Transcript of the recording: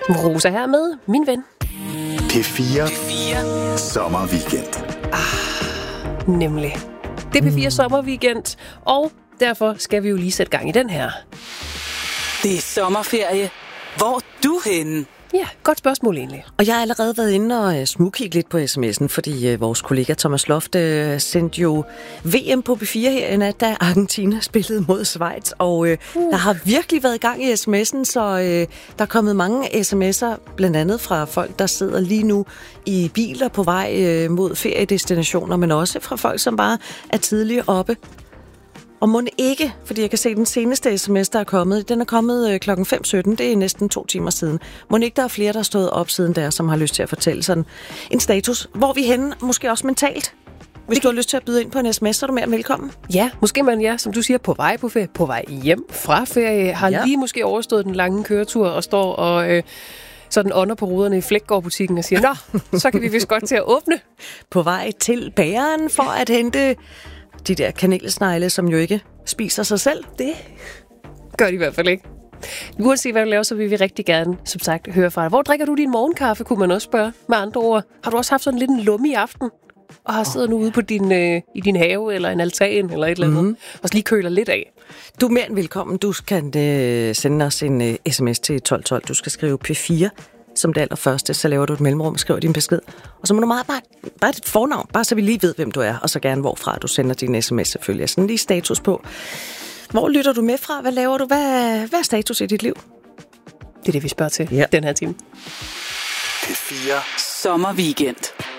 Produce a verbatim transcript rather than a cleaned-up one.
Rosa her med min ven. P fire, P fire. Sommerweekend. Ah, nemlig. Det er P fire sommerweekend, og derfor skal vi jo lige sætte gang i den her. Det er sommerferie. Hvor er du henne? Ja, godt spørgsmål egentlig. Og jeg har allerede været inde og smugkigge lidt på sms'en, fordi uh, vores kollega Thomas Loft uh, sendte jo V M på P fire her i nat, da Argentina spillede mod Schweiz. Og uh, uh. der har virkelig været gang i sms'en, så uh, der er kommet mange sms'er, blandt andet fra folk, der sidder lige nu i biler på vej uh, mod feriedestinationer, men også fra folk, som bare er tidligere oppe. Og må ikke, fordi jeg kan se den seneste sms, der er kommet, den er kommet øh, klokken fem sytten, det er næsten to timer siden. Må ikke, der er flere, der er stået op siden der, som har lyst til at fortælle sådan en status. Hvor er vi henne, måske også mentalt? Hvis du har lyst til at byde ind på en sms, så er du mere velkommen. Ja, måske man, ja, som du siger, på vej på ferie, på vej hjem fra ferie, har ja. lige måske overstået den lange køretur og står og øh, sådan ånder på ruderne i Flækgaard-butikken og siger, nå, så kan vi vist godt til at åbne. På vej til bageren for at hente de der kanelsnegle, som jo ikke spiser sig selv. Det gør de i hvert fald ikke. Uanset hvad du laver, så vil vi rigtig gerne, som sagt, høre fra dig. Hvor drikker du din morgenkaffe, kunne man også spørge med andre ord. Har du også haft sådan lidt en lumme i aften? Og har siddet nu ude på din, øh, i din have, eller en altan, eller et eller andet, mm. og så lige køler lidt af. Du er mere end velkommen. Du kan øh, sende os en øh, sms til tolv tolv. Du skal skrive P fire som det allerførste, så laver du et mellemrum, skriver din besked. Og så må du meget bare, bare et fornavn, bare så vi lige ved, hvem du er, og så gerne hvorfra du sender din sms selvfølgelig. Sådan lige status på. Hvor lytter du med fra? Hvad laver du? Hvad, hvad er status i dit liv? Det er det, vi spørger til ja. den her time. P fire Sommerweekend.